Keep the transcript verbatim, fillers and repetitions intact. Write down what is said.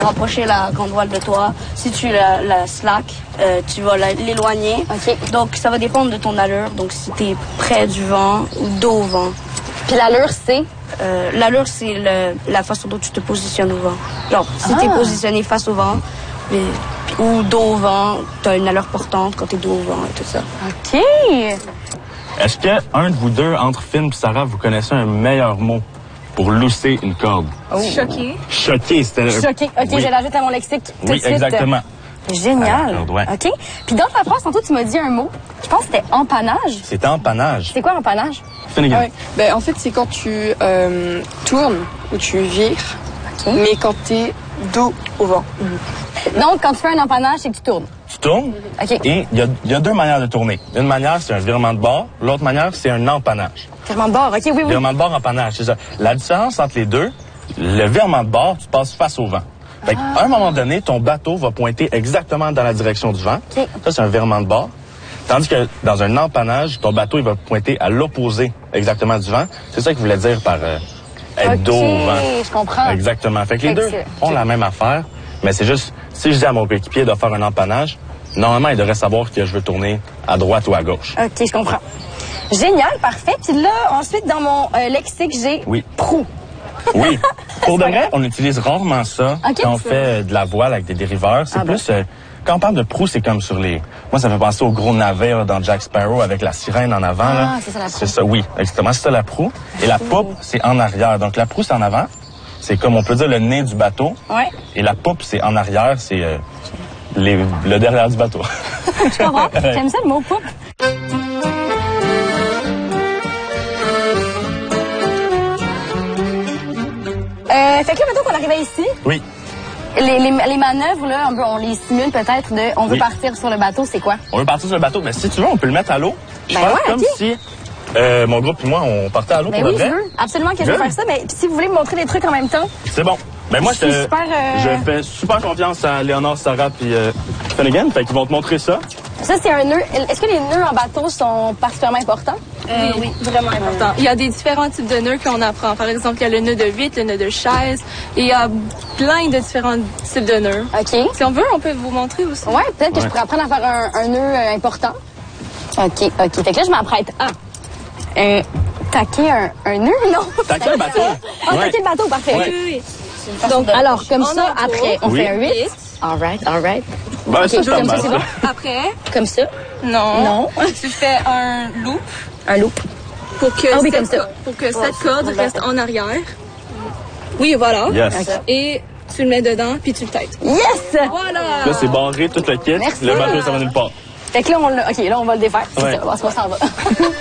Rapprocher la grande voile de toi. Si tu la, la slack, euh, tu vas l'éloigner. OK. Donc, ça va dépendre de ton allure. Donc, si tu es près du vent ou dos au vent. Puis l'allure, c'est? Euh, l'allure, c'est le, la façon dont tu te positionnes au vent. Genre, si Ah. tu es positionné face au vent mais, ou dos au vent, tu as une allure portante quand tu es dos au vent et tout ça. OK. Est-ce qu'un de vous deux, entre Finn et Sarah, vous connaissez un meilleur mot pour lousser une corde? Oh. Choqué. Choqué, c'était... Choqué. OK, Oui. je l'ajoute à mon lexique tout Oui, de suite. exactement. Génial. À la corde, ouais. OK. Puis dans ta phrase, tantôt, tu m'as dit un mot. Je pense que c'était empannage. C'était empannage. C'est quoi empannage? Finnegan. Ah ouais. Ben, en fait, c'est quand tu euh, tournes ou tu vires, OK. mais quand t'es dos au vent. Donc, quand tu fais un empannage, c'est que tu tournes. Tu tournes OK. et il y a, y a deux manières de tourner. Une manière, c'est un virement de bord. L'autre manière, c'est un empannage. Virement de bord. OK, oui, oui. Virement de bord, empannage, c'est ça. La différence entre les deux, le virement de bord, tu passes face au vent. Fait Ah. qu'à un moment donné, ton bateau va pointer exactement dans la direction du vent. OK. Ça, c'est un virement de bord. Tandis que dans un empannage, ton bateau, il va pointer à l'opposé exactement du vent. C'est ça qu'il voulait dire par euh, être OK, dos au vent. je comprends. Exactement. Fait que les Fait que deux c'est- font la même affaire, mais c'est juste, si je dis à mon coéquipier de faire un empannage, normalement, il devrait savoir que je veux tourner à droite ou à gauche. OK, je comprends. Génial, parfait. Puis là, ensuite, dans mon euh, lexique, j'ai Oui. proue. Oui. Pour de vrai, on utilise rarement ça Ok. quand on fait euh, de la voile avec des dériveurs. C'est Ah plus... euh, quand on parle de proue, c'est comme sur les... Moi, ça me fait penser au gros navire dans Jack Sparrow avec la sirène en avant. Ah, là. c'est ça, la proue. C'est ça, oui. Exactement, c'est ça la proue. Et la poupe, c'est en arrière. Donc la proue, c'est en avant. C'est comme on peut dire le nez du bateau. Ouais. Et la poupe, c'est en arrière. C'est euh, les- le derrière du bateau. Je comprends. J'aime ça, le mot poupe. Euh, fait que là, mettons qu'on arrivait ici, Oui. les, les, les manœuvres, là, on, peut- on les simule peut-être de on veut Oui. partir sur le bateau, c'est quoi? On veut partir sur le bateau. Mais si tu veux, on peut le mettre à l'eau. Je Ben pense ouais, comme ok. si euh, mon groupe et moi, on partait à l'eau Ben pour oui, le je vrai. veux. Absolument que je veux Good. faire ça. Mais si vous voulez me montrer des trucs en même temps, C'est bon. Ben moi, Je suis te- super, euh, je fais super confiance à Léonore, Sarah puis euh, Finnegan. Fait qu'ils vont te montrer ça. ça, c'est un nœud. Est-ce que les nœuds en bateau sont particulièrement importants? Euh, oui, vraiment important. Il y a des différents types de nœuds qu'on apprend. Par exemple, il y a le nœud de huit, le nœud de chaise. Et il y a plein de différents types de nœuds. OK. Si on veut, on peut vous montrer aussi. Ouais, peut-être que Ouais. je pourrais apprendre à faire un, un nœud euh, important. OK, OK. Fait que là, je m'apprête à euh, taquer un, un nœud, non? Taquer un bateau. Ah, Ouais. taquer le bateau, parfait. Ouais. Oui, oui. Donc, alors, comme En ça, entour. après, on Oui. fait un huit. Huit. All right, all right. Ben, OK, ça, c'est comme ça, pas c'est mal, bon? Après, Comme ça, non. Non. Tu fais un loop un loop. pour que, Ah oui, cette, comme ça. co- pour que cette corde reste en arrière. Oui, voilà. Yes. Ok. Et tu le mets dedans, puis tu le têtes. Yes! Voilà. Là, c'est barré, tout le kit. Merci. Le bateau, ça va nulle part. Fait que là, on, l'a- OK, là, on va le défaire. C'est Ouais. ça, on s'en va.